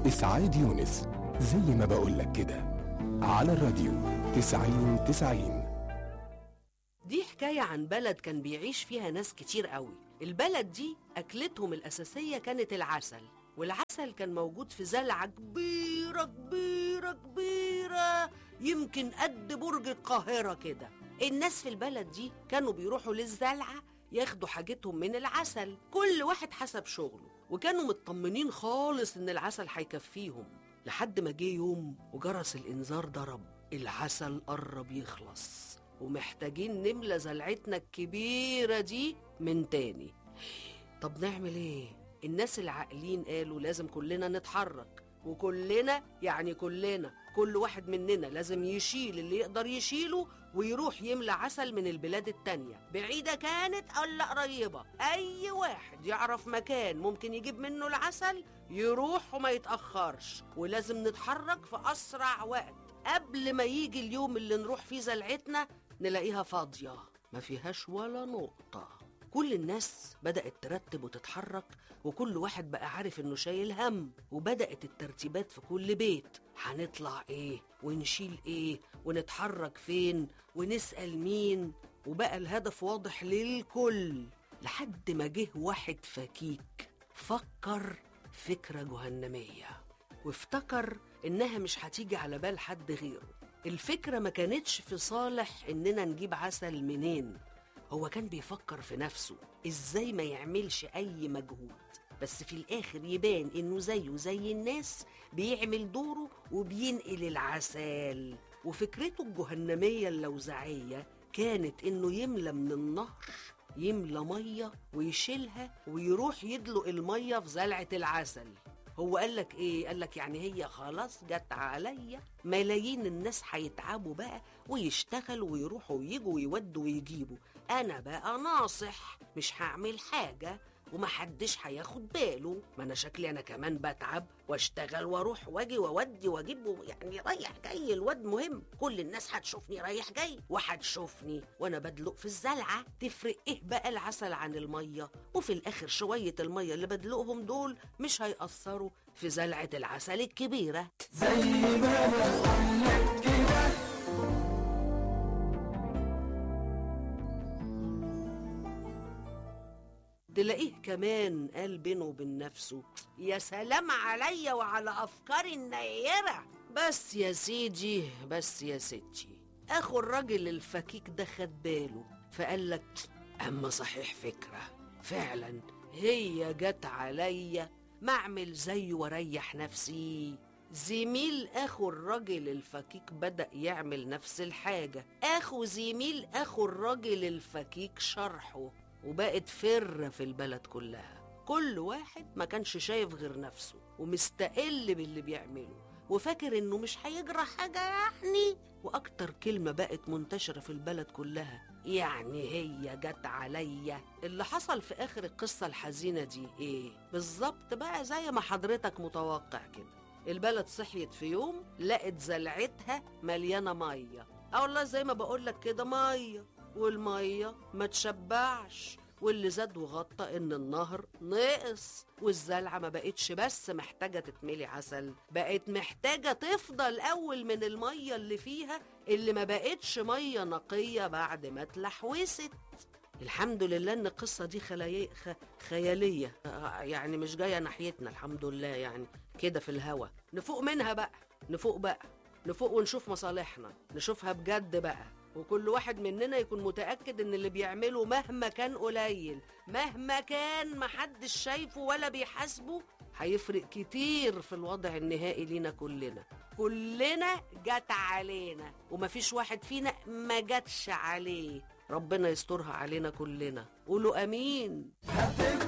إسعاد يونس، زي ما بقولك كده، على الراديو 90-90. دي حكاية عن بلد كان بيعيش فيها ناس كتير قوي. البلد دي أكلتهم الأساسية كانت العسل، والعسل كان موجود في زلعة كبيرة كبيرة كبيرة، يمكن قد برج القاهرة كده. الناس في البلد دي كانوا بيروحوا للزلعة ياخدوا حاجتهم من العسل، كل واحد حسب شغله، وكانوا مطمنين خالص إن العسل هيكفيهم. لحد ما جه يوم وجرس الإنذار ضرب، العسل قرب يخلص ومحتاجين نملى زلعتنا الكبيرة دي من تاني. طب نعمل ايه؟ الناس العاقلين قالوا لازم كلنا نتحرك، وكلنا يعني كلنا، كل واحد مننا لازم يشيل اللي يقدر يشيله ويروح يملى عسل من البلاد التانية، بعيدة كانت ولا قريبة. أي واحد يعرف مكان ممكن يجيب منه العسل يروح وما يتأخرش، ولازم نتحرك في أسرع وقت قبل ما يجي اليوم اللي نروح فيه زلعتنا نلاقيها فاضية ما فيهاش ولا نقطة. كل الناس بدأت ترتب وتتحرك، وكل واحد بقى عارف انه شايل هم، وبدأت الترتيبات في كل بيت، هنطلع ايه ونشيل ايه ونتحرك فين ونسأل مين، وبقى الهدف واضح للكل. لحد ما جه واحد فكيك فكر فكرة جهنمية، وافتكر انها مش هتيجي على بال حد غيره. الفكرة ما كانتش في صالح اننا نجيب عسل منين، هو كان بيفكر في نفسه ازاي ما يعملش اي مجهود، بس في الاخر يبان انه زيه زي الناس، بيعمل دوره وبينقل العسل. وفكرته الجهنمية اللوزعية كانت انه يملى من النهر، يملى مية ويشيلها ويروح يدلق المية في زلعة العسل. هو قالك ايه؟ قالك يعني هي خلاص جت عليا، ملايين الناس هيتعبوا بقى ويشتغلوا ويروحوا ويجوا ويودوا ويجيبوا، انا بقى ناصح مش هعمل حاجة ومحدش هياخد باله، ما انا شكلي انا كمان بتعب واشتغل واروح واجي واودي واجيب، يعني رايح جاي الواد مهم، كل الناس هتشوفني رايح جاي وهتشوفني وانا بدلق في الزلعة. تفرق ايه بقى العسل عن المية؟ وفي الاخر شوية المية اللي بدلقهم دول مش هيأثروا في زلعة العسل الكبيرة. زي ما بقولك كده. تلاقيه كمان قال بينه وبين نفسه يا سلام عليا وعلى أفكاري النيرة. بس يا سيدي، بس يا ستي، أخو الراجل الفكيك ده خد باله فقال لك أما صحيح فكرة فعلا، هي جت عليا ما أعمل زيه واريح نفسي. زميل أخو الراجل الفكيك بدأ يعمل نفس الحاجة، أخو زميل أخو الراجل الفكيك شرحه، وبقت فرة في البلد كلها. كل واحد ما كانش شايف غير نفسه ومستقل باللي بيعمله وفاكر انه مش هيجرى حاجة يعني. واكتر كلمة بقت منتشرة في البلد كلها يعني هي جت عليا. اللي حصل في اخر القصة الحزينة دي ايه بالظبط بقى؟ زي ما حضرتك متوقع كده، البلد صحيت في يوم لقت زلعتها مليانة مية. والله زي ما بقولك كده، مية، والمية ما تشبعش، واللي زاد وغطى ان النهر نقص، والزلعة ما بقتش بس محتاجة تتملي عسل، بقت محتاجة تفضل اول من المية اللي فيها، اللي ما بقتش مية نقية بعد ما اتلحوست. الحمد لله ان القصة دي خيالية، يعني مش جاية ناحيتنا الحمد لله، يعني كده في الهوا. نفوق منها بقى، نفوق ونشوف مصالحنا، نشوفها بجد بقى، وكل واحد مننا يكون متأكد ان اللي بيعمله مهما كان قليل، مهما كان محدش شايفه ولا بيحاسبه، هيفرق كتير في الوضع النهائي لينا كلنا جت علينا، ومفيش واحد فينا ما جتش عليه. ربنا يسترها علينا كلنا، قولوا امين.